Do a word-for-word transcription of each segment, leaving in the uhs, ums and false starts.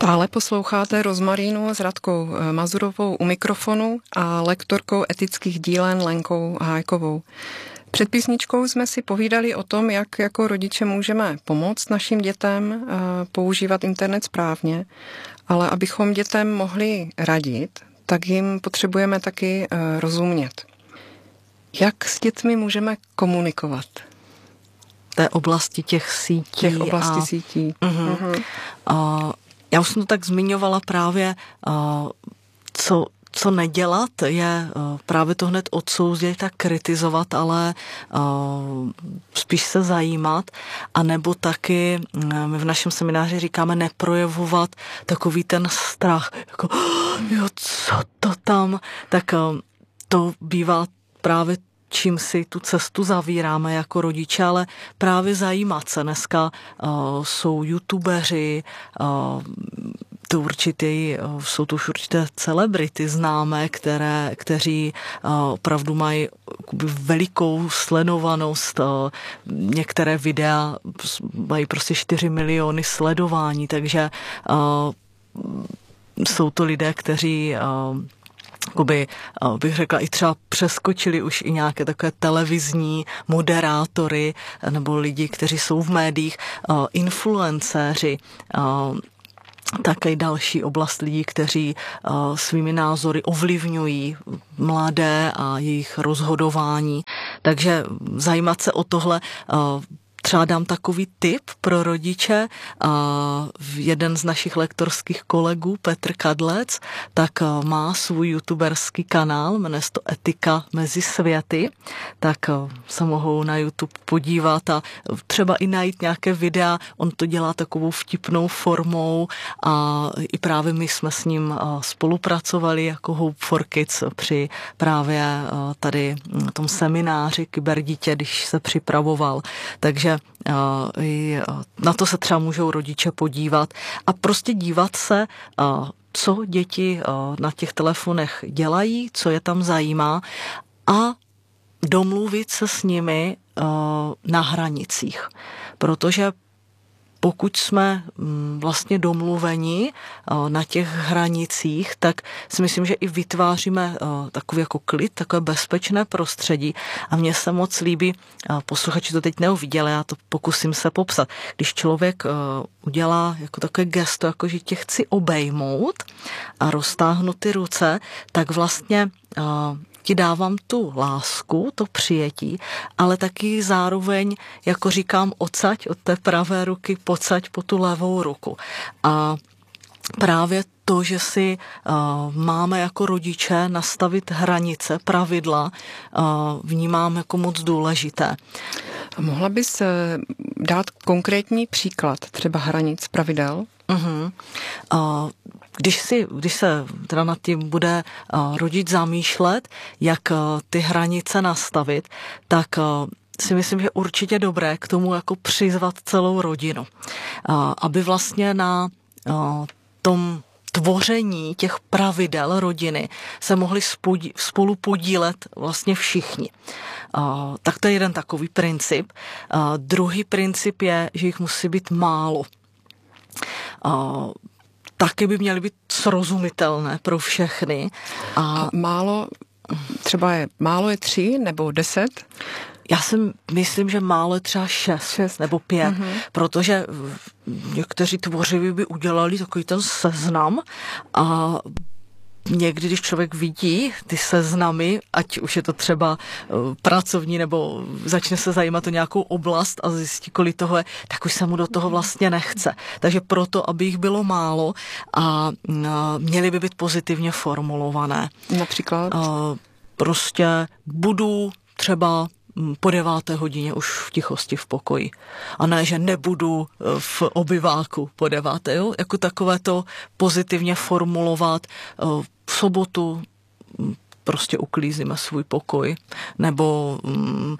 Stále posloucháte Rozmarínu s Radkou Mazurovou u mikrofonu a lektorkou etických dílen Lenkou Hájkovou. Před písničkou jsme si povídali o tom, jak jako rodiče můžeme pomoct našim dětem používat internet správně, ale abychom dětem mohli radit, tak jim potřebujeme taky rozumět. Jak s dětmi můžeme komunikovat? Té oblasti těch sítí. Těch oblasti a, sítí. Uh-huh. Uh, uh, já už jsem to tak zmiňovala právě, uh, co, co nedělat, je uh, právě to hned odsoudit a kritizovat, ale uh, spíš se zajímat, anebo taky, uh, my v našem semináři říkáme neprojevovat takový ten strach, jako jo, co to tam, tak uh, to bývá právě čím si tu cestu zavíráme jako rodiče, ale právě zajímat se. Dneska uh, jsou youtubeři, uh, to určitě, uh, jsou to už určité celebrity známé, které, kteří uh, opravdu mají velikou sledovanost. Uh, některé videa mají prostě čtyři miliony sledování, takže uh, jsou to lidé, kteří uh, Jakoby, bych řekla, i třeba přeskočili už i nějaké takové televizní moderátory nebo lidi, kteří jsou v médiích, influencéři, také další oblast lidí, kteří svými názory ovlivňují mladé a jejich rozhodování. Takže zajímat se o tohle. Třeba dám takový tip pro rodiče. Jeden z našich lektorských kolegů, Petr Kadlec, tak má svůj youtuberský kanál, jmenuje se to Etika mezi světy, tak se mohou na YouTube podívat a třeba i najít nějaké videa. On to dělá takovou vtipnou formou a i právě my jsme s ním spolupracovali jako Hope for Kids při právě tady tom semináři Kyberdítě, když se připravoval. Takže na to se třeba můžou rodiče podívat a prostě dívat se, co děti na těch telefonech dělají, co je tam zajímá a domluvit se s nimi na hranicích. Protože pokud jsme vlastně domluveni na těch hranicích, tak si myslím, že i vytváříme takový jako klid, takové bezpečné prostředí. A mně se moc líbí, posluchači to teď neuviděli, já to pokusím se popsat. Když člověk udělá jako takové gesto, jako že tě chci obejmout a roztáhnu ty ruce, tak vlastně ti dávám tu lásku, to přijetí, ale taky zároveň, jako říkám, odsaď od té pravé ruky, pocať po tu levou ruku. A právě to, že si uh, máme jako rodiče nastavit hranice, pravidla, uh, vnímám jako moc důležité. Mohla bys dát konkrétní příklad třeba hranic, pravidel? Uh-huh. Uh, Když, si, když se teda nad tím bude uh, rodič zamýšlet, jak uh, ty hranice nastavit, tak uh, si myslím, že určitě dobré k tomu jako přizvat celou rodinu. Uh, aby vlastně na uh, tom tvoření těch pravidel rodiny se mohli spodí, spolu podílet vlastně všichni. Uh, tak to je jeden takový princip. Uh, druhý princip je, že jich musí být málo. Uh, Taky by měly být srozumitelné pro všechny. A, a málo, třeba je, málo je tři nebo deset? Já si myslím, že málo je třeba šest, šest. nebo pět, mm-hmm. protože někteří tvořiví by udělali takový ten seznam a někdy, když člověk vidí ty seznamy, ať už je to třeba pracovní, nebo začne se zajímat o nějakou oblast a zjistí, kolik toho je, tak už se mu do toho vlastně nechce. Takže proto, aby jich bylo málo a měly by být pozitivně formulované. Například? Prostě budu třeba po deváté hodině už v tichosti v pokoji. A ne, že nebudu v obyváku po deváté. Jo? Jako takové to pozitivně formulovat. V sobotu prostě uklízíme svůj pokoj. Nebo mm,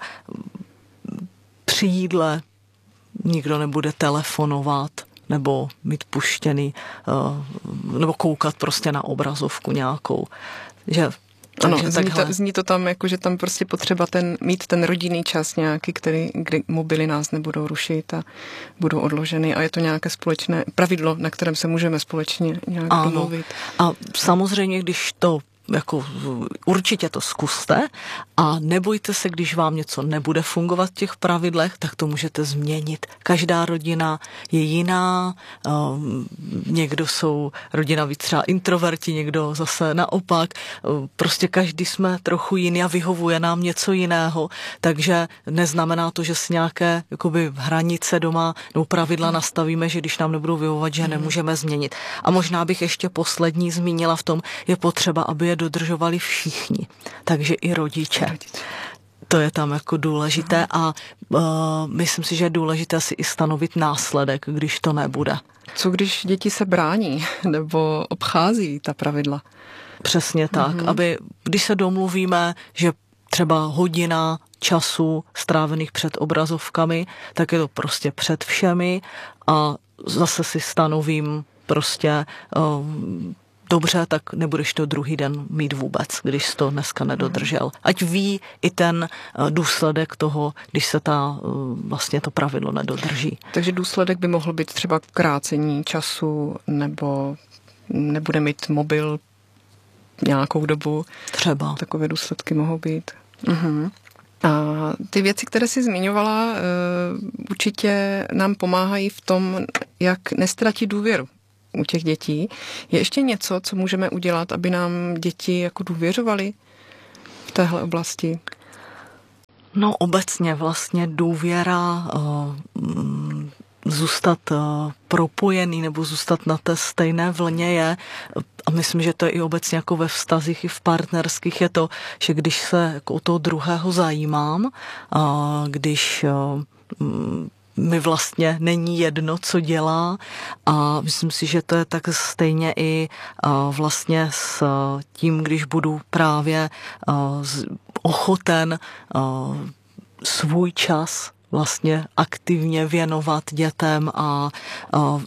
při jídle nikdo nebude telefonovat nebo mít puštěný, nebo koukat prostě na obrazovku nějakou. Že Ano, zní to, zní to tam jako, že tam prostě potřeba ten, mít ten rodinný čas nějaký, který, kdy mobily nás nebudou rušit a budou odloženy a je to nějaké společné pravidlo, na kterém se můžeme společně nějak ano. domluvit. A samozřejmě, když to jako určitě to zkuste a nebojte se, když vám něco nebude fungovat v těch pravidlech, tak to můžete změnit. Každá rodina je jiná, někdo jsou rodina víc třeba introverti, někdo zase naopak, prostě každý jsme trochu jiný a vyhovuje nám něco jiného, takže neznamená to, že si nějaké jakoby hranice doma nebo pravidla nastavíme, že když nám nebudou vyhovovat, že nemůžeme změnit. A možná bych ještě poslední zmínila v tom, je potřeba, aby je dodržovali všichni, takže i rodiče. To je tam jako důležité a uh, myslím si, že je důležité si i stanovit následek, když to nebude. Co když děti se brání nebo obchází ta pravidla? Přesně tak, mm-hmm. aby když se domluvíme, že třeba hodina času strávených před obrazovkami, tak je to prostě před všemi a zase si stanovím prostě uh, dobře, tak nebudeš to druhý den mít vůbec, když jsi to dneska nedodržel. Ať ví i ten důsledek toho, když se ta, vlastně to pravidlo nedodrží. Takže důsledek by mohl být třeba krácení času nebo nebude mít mobil nějakou dobu. Třeba. Takové důsledky mohou být. Mhm. A ty věci, které jsi zmiňovala, určitě nám pomáhají v tom, jak nestratit důvěru u těch dětí. Je ještě něco, co můžeme udělat, aby nám děti jako důvěřovaly v téhle oblasti? No obecně vlastně důvěra, uh, zůstat uh, propojený nebo zůstat na té stejné vlně je, a myslím, že to je i obecně jako ve vztazích i v partnerských, je to, že když se jako o toho druhého zajímám, uh, když uh, mi vlastně není jedno, co dělá a myslím si, že to je tak stejně i uh, vlastně s tím, když budu právě uh, ochoten uh, svůj čas vlastně aktivně věnovat dětem a uh,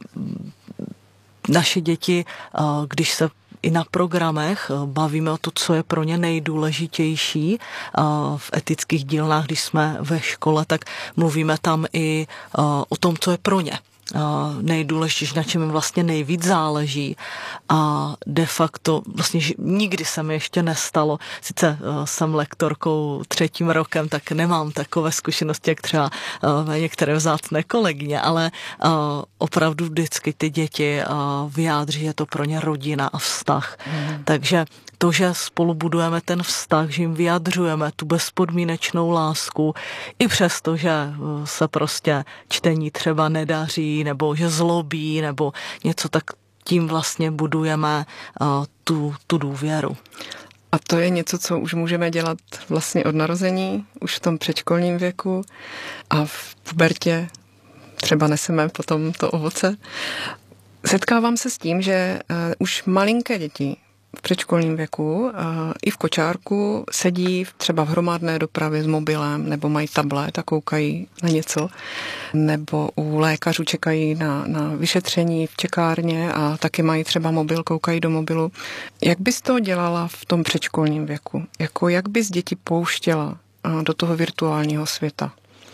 naše děti, uh, když se i na programech bavíme o to, co je pro ně nejdůležitější. V etických dílnách, když jsme ve škole, tak mluvíme tam i o tom, co je pro ně nejdůležitější, na čem jim vlastně nejvíc záleží. A de facto vlastně nikdy se mi ještě nestalo, sice jsem lektorkou třetím rokem, tak nemám takové zkušenosti, jak třeba některé vzácné kolegyně, ale opravdu vždycky ty děti vyjádří, je to pro ně rodina a vztah. Mm. Takže to, že spolu budujeme ten vztah, že jim vyjadřujeme tu bezpodmínečnou lásku, i přesto, že se prostě čtení třeba nedaří, nebo že zlobí, nebo něco, tak tím vlastně budujeme uh, tu, tu důvěru. A to je něco, co už můžeme dělat vlastně od narození, už v tom předškolním věku a v pubertě třeba neseme potom to ovoce. Setkávám se s tím, že uh, už malinké děti v předškolním věku uh, i v kočárku sedí třeba v hromadné dopravě s mobilem nebo mají tablet a koukají na něco, nebo u lékařů čekají na, na vyšetření v čekárně a taky mají třeba mobil, koukají do mobilu. Jak bys to dělala v tom předškolním věku? Jako jak bys děti pouštěla uh, do toho virtuálního světa?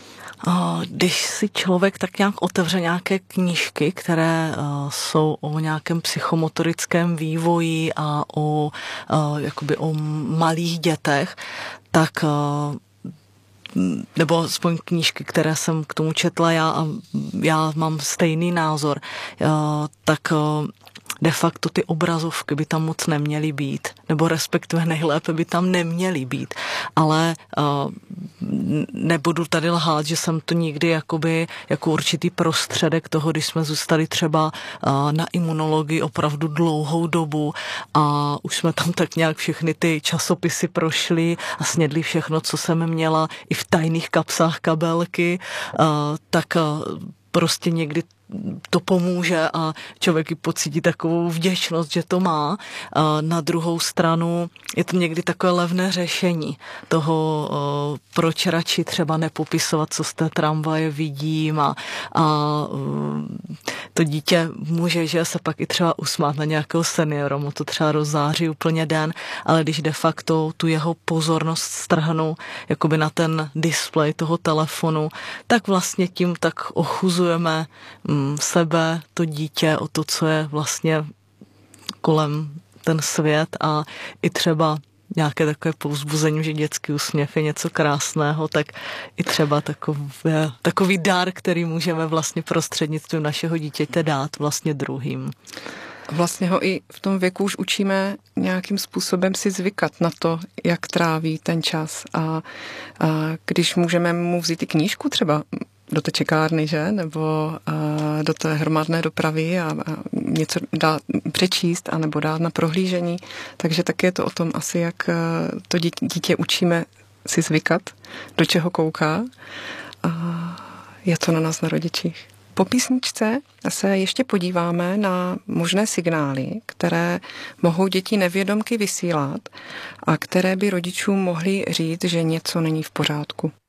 Když si člověk tak nějak otevře nějaké knížky, které uh, jsou o nějakém psychomotorickém vývoji a o, uh, jakoby o malých dětech, tak uh, nebo aspoň knížky, které jsem k tomu četla já a já mám stejný názor, uh, tak uh, de facto ty obrazovky by tam moc neměly být, nebo respektive nejlépe by tam neměly být. Ale uh, nebudu tady lhát, že jsem to nikdy jakoby, jako určitý prostředek toho, když jsme zůstali třeba uh, na imunologii opravdu dlouhou dobu a už jsme tam tak nějak všechny ty časopisy prošli a snědli všechno, co jsem měla i v tajných kapsách kabelky, uh, tak uh, prostě někdy to pomůže a člověk i pocítí takovou vděčnost, že to má. A na druhou stranu je to někdy takové levné řešení toho, proč radši třeba nepopisovat, co z té tramvaje vidím a, a to dítě může, že se pak i třeba usmát na nějakého seniora, mu to třeba rozzáří úplně den, ale když de facto tu jeho pozornost strhnu jakoby na ten displej toho telefonu, tak vlastně tím tak ochuzujeme sebe, to dítě, o to, co je vlastně kolem ten svět a i třeba nějaké takové povzbuzení, že dětský úsměv je něco krásného, tak i třeba takový, takový dar, který můžeme vlastně prostřednictvím našeho dítěte dát vlastně druhým. Vlastně ho i v tom věku už učíme nějakým způsobem si zvykat na to, jak tráví ten čas. A, a když můžeme mu vzít i knížku třeba do té čekárny, že? Nebo a, do té hromadné dopravy a, a něco dát, přečíst anebo dát na prohlížení. Takže taky je to o tom asi, jak to dítě, dítě učíme si zvykat, do čeho kouká. A je to na nás, na rodičích. Po písničce se ještě podíváme na možné signály, které mohou děti nevědomky vysílat a které by rodičům mohly říct, že něco není v pořádku.